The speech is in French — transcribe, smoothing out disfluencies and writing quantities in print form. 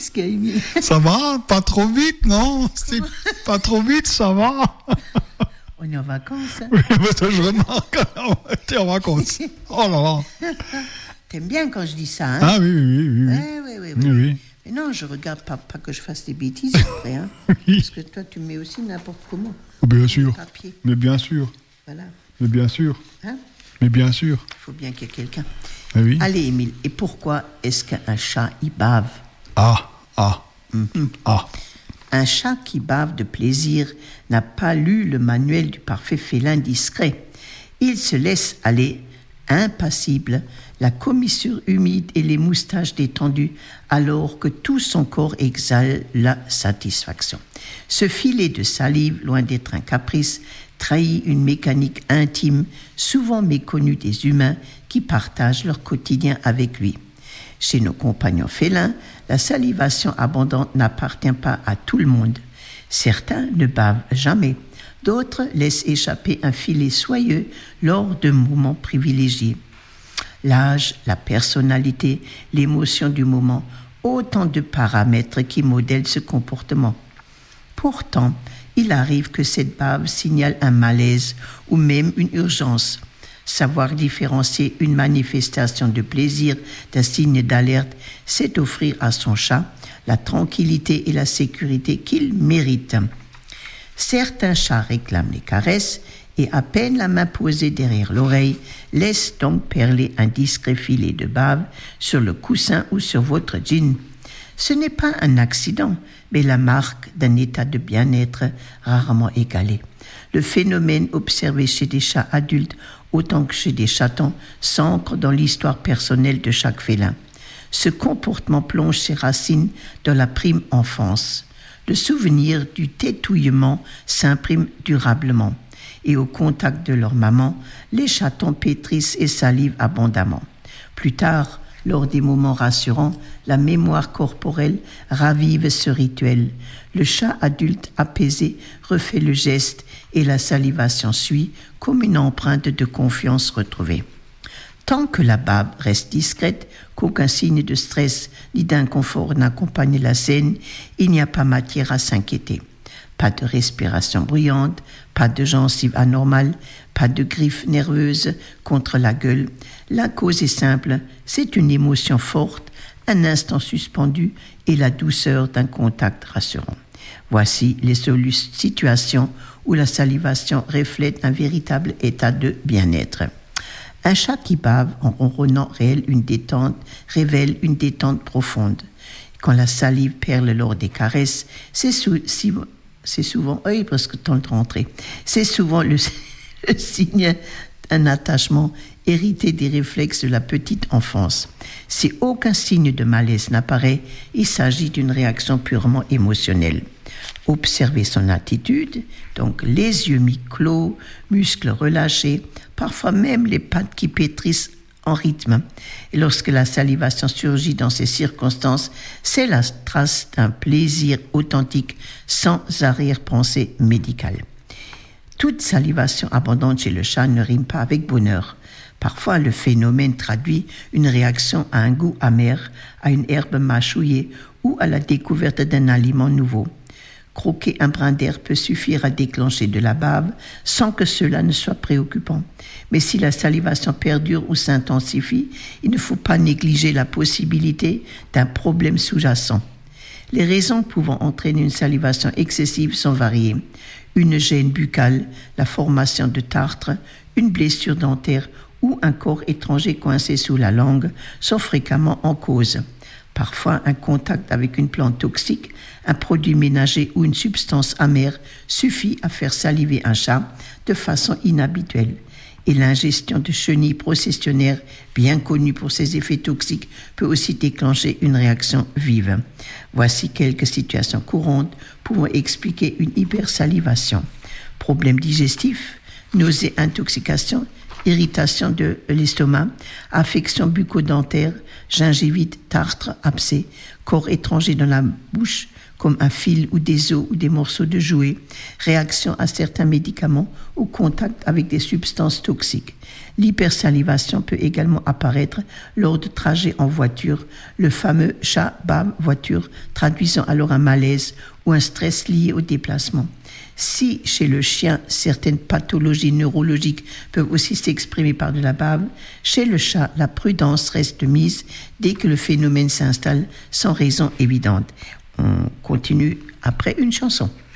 qu'est-ce qu'il y a, Émile? Ça va? Pas trop vite, non? C'est pas trop vite, ça va? On est en vacances. Hein? Oui, mais ça, je remarque. T'es en vacances. Oh là là. T'aimes bien quand je dis ça, hein? Ah oui. Oui. Mais non, je regarde pas que je fasse des bêtises après, hein? Oui. Parce que toi, tu mets aussi n'importe comment. Bien sûr. Papier. Mais bien sûr. Voilà. Mais bien sûr. Hein? Mais bien sûr. Il faut bien qu'il y ait quelqu'un. Ah oui. Allez, Émile, et pourquoi est-ce qu'un chat, il bave? Ah. Un chat qui bave de plaisir n'a pas lu le manuel du parfait félin discret. Il se laisse aller, impassible, la commissure humide et les moustaches détendues, alors que tout son corps exhale la satisfaction. Ce filet de salive, loin d'être un caprice, trahit une mécanique intime, souvent méconnue des humains qui partagent leur quotidien avec lui. Chez nos compagnons félins, la salivation abondante n'appartient pas à tout le monde. Certains ne bavent jamais, d'autres laissent échapper un filet soyeux lors de moments privilégiés. L'âge, la personnalité, l'émotion du moment, autant de paramètres qui modèlent ce comportement. Pourtant, il arrive que cette bave signale un malaise ou même une urgence. Savoir différencier une manifestation de plaisir d'un signe d'alerte, c'est offrir à son chat la tranquillité et la sécurité qu'il mérite. Certains chats réclament les caresses et à peine la main posée derrière l'oreille, laisse donc perler un discret filet de bave sur le coussin ou sur votre jean. Ce n'est pas un accident, mais la marque d'un état de bien-être rarement égalé. Le phénomène observé chez des chats adultes autant que chez des chatons s'ancre dans l'histoire personnelle de chaque félin. Ce comportement plonge ses racines dans la prime enfance. Le souvenir du tétouillement s'imprime durablement. Et au contact de leur maman, les chatons pétrissent et salivent abondamment. Plus tard, lors des moments rassurants, la mémoire corporelle ravive ce rituel. Le chat adulte apaisé refait le geste et la salivation suit comme une empreinte de confiance retrouvée. Tant que la bave reste discrète, qu'aucun signe de stress ni d'inconfort n'accompagne la scène, il n'y a pas matière à s'inquiéter. Pas de respiration bruyante, pas de gencives anormales, pas de griffes nerveuses contre la gueule. La cause est simple, c'est une émotion forte, un instant suspendu et la douceur d'un contact rassurant. Voici les situations où la salivation reflète un véritable état de bien-être. Un chat qui bave en ronronnant révèle une détente profonde. Quand la salive perle lors des caresses, c'est souvent le signe d'un attachement hérité des réflexes de la petite enfance. Si aucun signe de malaise n'apparaît, il s'agit d'une réaction purement émotionnelle. Observez son attitude, donc les yeux mi-clos, muscles relâchés, parfois même les pattes qui pétrissent en rythme. Et lorsque la salivation surgit dans ces circonstances, c'est la trace d'un plaisir authentique sans arrière-pensée médicale. Toute salivation abondante chez le chat ne rime pas avec bonheur. Parfois, le phénomène traduit une réaction à un goût amer, à une herbe mâchouillée ou à la découverte d'un aliment nouveau. Croquer un brin d'herbe peut suffire à déclencher de la bave sans que cela ne soit préoccupant. Mais si la salivation perdure ou s'intensifie, il ne faut pas négliger la possibilité d'un problème sous-jacent. Les raisons pouvant entraîner une salivation excessive sont variées. Une gêne buccale, la formation de tartre, une blessure dentaire ou un corps étranger coincé sous la langue sont fréquemment en cause. Parfois, un contact avec une plante toxique, un produit ménager ou une substance amère suffit à faire saliver un chat de façon inhabituelle. Et l'ingestion de chenilles processionnaires, bien connues pour ses effets toxiques, peut aussi déclencher une réaction vive. Voici quelques situations courantes pouvant expliquer une hypersalivation. Problèmes digestifs, nausées, intoxication, irritation de l'estomac, affection bucco-dentaire, gingivite, tartre, abcès, corps étranger dans la bouche, comme un fil ou des os ou des morceaux de jouets, réaction à certains médicaments ou contact avec des substances toxiques. L'hypersalivation peut également apparaître lors de trajets en voiture, le fameux chat bave voiture, traduisant alors un malaise ou un stress lié au déplacement. Si chez le chien, certaines pathologies neurologiques peuvent aussi s'exprimer par de la bave, chez le chat, la prudence reste mise dès que le phénomène s'installe sans raison évidente. On continue après une chanson.